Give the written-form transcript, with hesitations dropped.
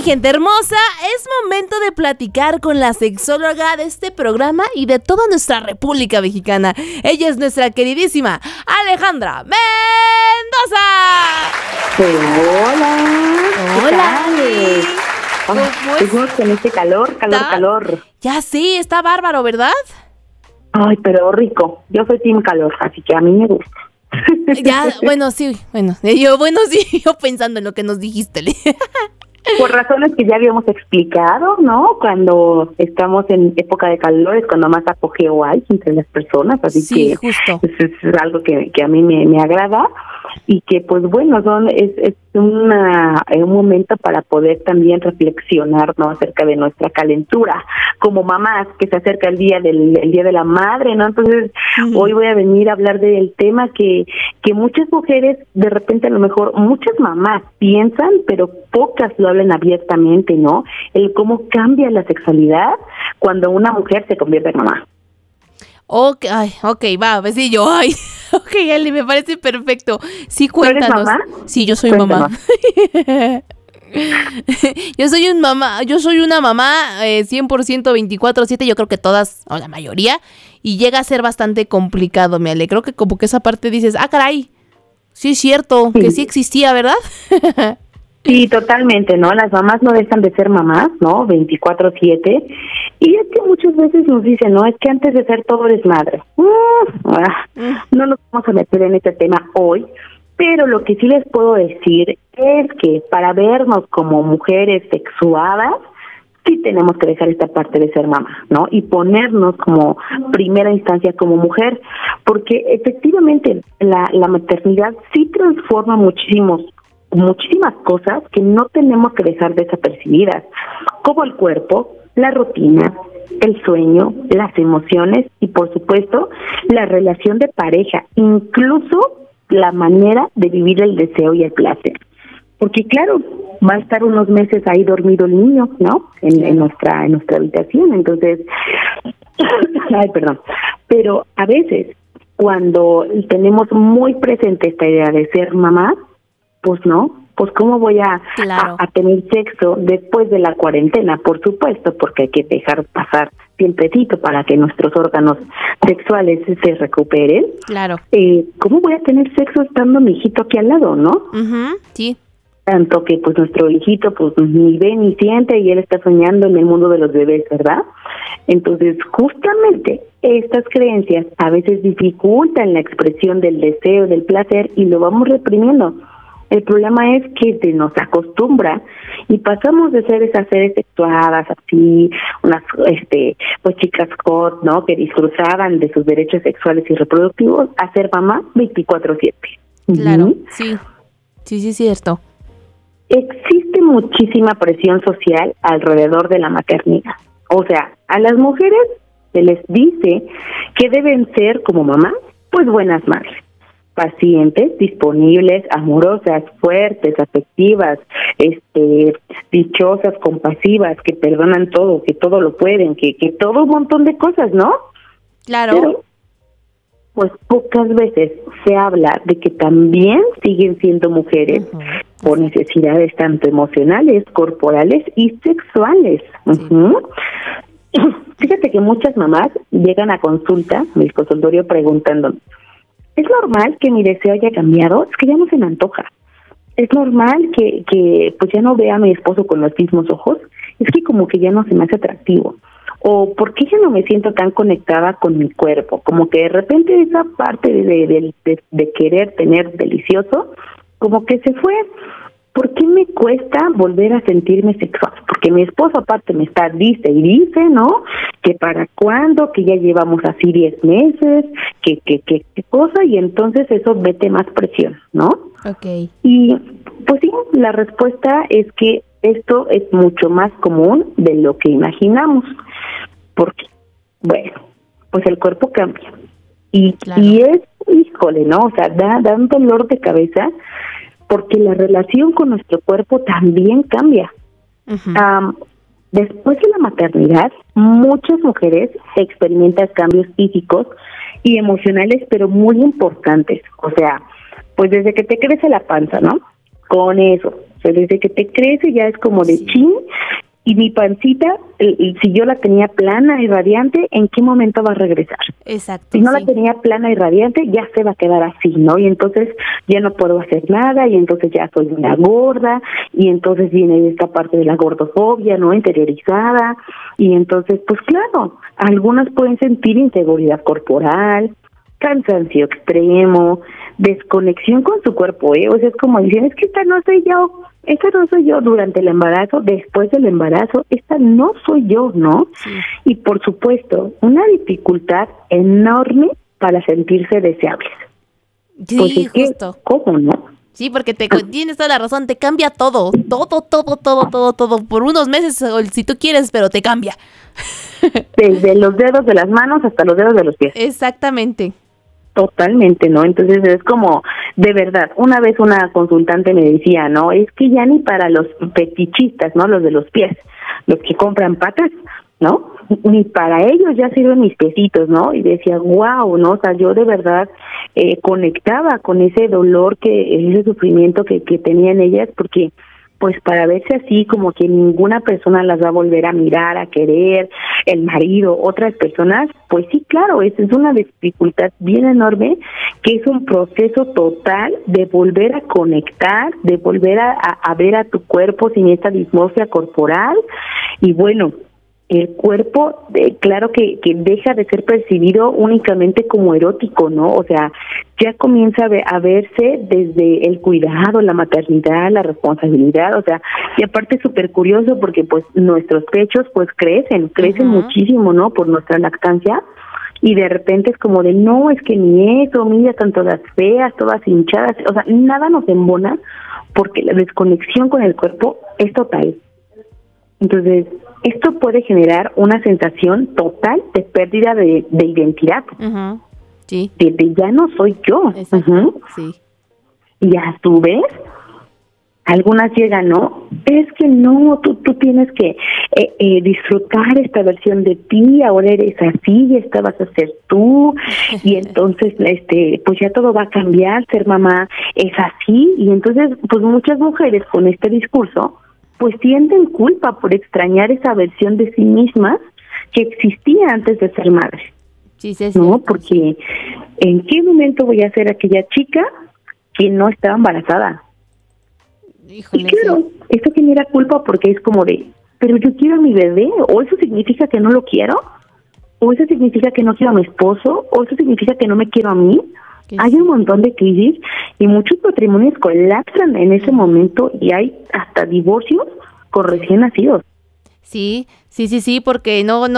gente hermosa, es momento de platicar con la sexóloga de este programa y de toda nuestra República Mexicana. Ella es nuestra queridísima Alejandra Mendoza. Hola. Hola. Seguimos con este calor. Ya sí, está bárbaro, ¿verdad? Ay, pero rico. Yo soy team calor, así que a mí me gusta. Ya, sí, yo pensando en lo que nos dijiste. Por razones que ya habíamos explicado, ¿no? Cuando estamos en época de calor es cuando más apogeo hay entre las personas, así sí, que justo. Es algo que a mí me agrada y que pues bueno, es un momento para poder también reflexionar, ¿no? Acerca de nuestra calentura como mamás, que se acerca el día de la madre, ¿no? Entonces hoy voy a venir a hablar del tema que muchas mujeres, de repente a lo mejor muchas mamás piensan, pero pocas lo hablan abiertamente, ¿no? El cómo cambia la sexualidad cuando una mujer se convierte en mamá. Ok, va, besillo. Ok, Eli, me parece perfecto. Sí, cuéntanos. ¿Tú eres mamá? Sí, yo soy Cuéntanos. mamá. Yo soy una mamá 100% 24/7, yo creo que todas, o la mayoría, y llega a ser bastante complicado, me Ale. Creo que como que esa parte dices, caray, sí es cierto, que sí existía, ¿verdad? Sí, totalmente, ¿no? Las mamás no dejan de ser mamás, ¿no? 24/7. Y es que muchas veces nos dicen, ¿no? Es que antes de ser todo eres madre. No nos vamos a meter en este tema hoy, pero lo que sí les puedo decir es que para vernos como mujeres sexuadas, sí tenemos que dejar esta parte de ser mamá, ¿no? Y ponernos como primera instancia como mujer, porque efectivamente la maternidad sí transforma muchísimas cosas que no tenemos que dejar desapercibidas, como el cuerpo, la rutina, el sueño, las emociones y por supuesto la relación de pareja, incluso la manera de vivir el deseo y el placer. Porque claro, va a estar unos meses ahí dormido el niño, ¿no? En nuestra habitación, entonces pero a veces cuando tenemos muy presente esta idea de ser mamá, pues no, pues cómo voy a tener sexo después de la cuarentena, por supuesto, porque hay que dejar pasar tiempecito para que nuestros órganos sexuales se recuperen. Claro. ¿Cómo voy a tener sexo estando mi hijito aquí al lado, no? Sí. Tanto que pues nuestro hijito pues ni ve ni siente y él está soñando en el mundo de los bebés, ¿verdad? Entonces justamente estas creencias a veces dificultan la expresión del deseo, del placer y lo vamos reprimiendo. El problema es que se nos acostumbra y pasamos de ser esas seres sexuadas así, unas pues chicas hot, ¿no? Que disfrutaban de sus derechos sexuales y reproductivos a ser mamá 24/7. Claro, sí, cierto. Existe muchísima presión social alrededor de la maternidad. O sea, a las mujeres se les dice que deben ser como mamás, pues buenas madres, pacientes, disponibles, amorosas, fuertes, afectivas, dichosas, compasivas, que perdonan todo, que todo lo pueden, que todo un montón de cosas, ¿no? Claro. Pero, pues pocas veces se habla de que también siguen siendo mujeres por necesidades tanto emocionales, corporales y sexuales. Fíjate que muchas mamás llegan a consulta, mi consultorio, preguntando, ¿es normal que mi deseo haya cambiado? Es que ya no se me antoja. ¿Es normal que pues ya no vea a mi esposo con los mismos ojos? Es que como que ya no se me hace atractivo. ¿O por qué ya no me siento tan conectada con mi cuerpo? Como que de repente esa parte de querer tener delicioso, como que se fue. ¿Por qué me cuesta volver a sentirme sexual? Porque mi esposo aparte me está dice y dice, ¿no? Que para cuándo, que ya llevamos así 10 meses, que cosa, y entonces eso mete más presión, ¿no? Okay. Y pues sí, la respuesta es que esto es mucho más común de lo que imaginamos. Porque, bueno, pues el cuerpo cambia. Y es, híjole, ¿no? O sea, da un dolor de cabeza porque la relación con nuestro cuerpo también cambia. Después de la maternidad, muchas mujeres experimentan cambios físicos y emocionales, pero muy importantes. O sea, pues desde que te crece la panza, ¿no? Con eso, sea, desde que te crece ya es como de Sí. chin. Y mi pancita, si yo la tenía plana y radiante, ¿en qué momento va a regresar? Exacto. Si no sí. la tenía plana y radiante, ya se va a quedar así, ¿no? Y entonces ya no puedo hacer nada, y entonces ya soy una gorda, y entonces viene esta parte de la gordofobia, ¿no? Interiorizada, y entonces, pues claro, algunas pueden sentir inseguridad corporal, cansancio extremo, desconexión con su cuerpo, ¿eh? O sea, es como dicen, es que esta no soy yo durante el embarazo, después del embarazo, esta no soy yo, ¿no? Sí. Y por supuesto, una dificultad enorme para sentirse deseables. Pues Sí, es que, justo. ¿cómo no? Sí, porque tienes toda la razón, te cambia todo. Todo. Por unos meses, o si tú quieres, pero te cambia. Desde los dedos de las manos hasta los dedos de los pies. Exactamente. Totalmente, ¿no? Entonces es como, de verdad, una vez una consultante me decía, ¿no? Es que ya ni para los fetichistas, ¿no? Los de los pies, los que compran patas, ¿no? Ni para ellos ya sirven mis piecitos, ¿no? Y decía, wow, ¿no? O sea, yo de verdad conectaba con ese dolor, ese sufrimiento que tenían ellas, porque pues para verse así como que ninguna persona las va a volver a mirar, a querer, el marido, otras personas, pues sí, claro, es una dificultad bien enorme, que es un proceso total de volver a conectar, de volver a ver a tu cuerpo sin esta dismorfia corporal, y bueno, el cuerpo, claro que deja de ser percibido únicamente como erótico, ¿no? O sea, ya comienza a verse desde el cuidado, la maternidad, la responsabilidad, o sea, y aparte es súper curioso porque pues nuestros pechos pues crecen muchísimo, ¿no? Por nuestra lactancia, y de repente es como de, no, es que ni eso, mira, están todas feas, todas hinchadas, o sea, nada nos embona porque la desconexión con el cuerpo es total. Entonces, esto puede generar una sensación total de pérdida de identidad. Uh-huh. Sí. De ya no soy yo. Exacto. Uh-huh. Sí. Y a su vez, algunas llegan, ¿no? Es que no, tú tienes que disfrutar esta versión de ti, ahora eres así, esta vas a ser tú, y entonces, pues ya todo va a cambiar, ser mamá es así, y entonces, pues muchas mujeres con este discurso, pues sienten culpa por extrañar esa versión de sí mismas que existía antes de ser madre. Sí, sí, ¿no? cierto, Porque sí. ¿en qué momento voy a ser aquella chica que no estaba embarazada? Híjole, Y claro, sí. esto genera culpa porque es como de, pero yo quiero a mi bebé, o eso significa que no lo quiero, o eso significa que no quiero a mi esposo, o eso significa que no me quiero a mí. Hay un montón de crisis y muchos matrimonios colapsan en ese momento y hay hasta divorcios con recién nacidos. Sí, porque no